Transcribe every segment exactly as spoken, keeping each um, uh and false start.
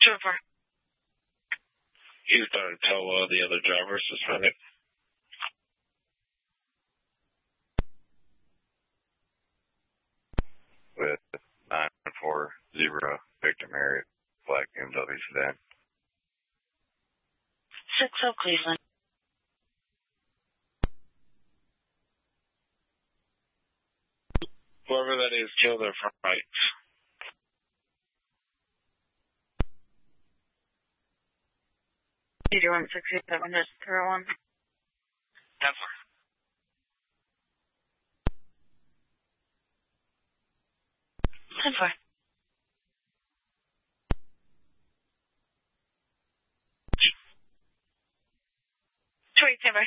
to report? You started to tell uh, the other driver suspended. With nine four zero Victor Marriott, black B M W sedan. six oh Cleveland. Whoever that is, kill their front rights. Zero one six eight seven just zero one. ten four. ten four. Three timber.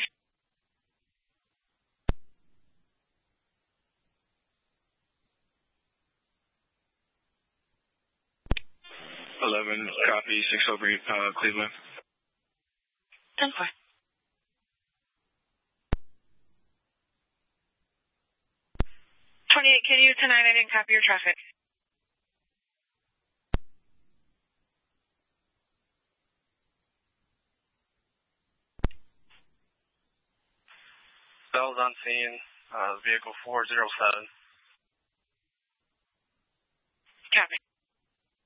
eleven, copy, six oh three, uh, Cleveland. ten four. twenty-eight, can you tonight? I didn't copy your traffic. Bells on scene, uh, vehicle four zero seven.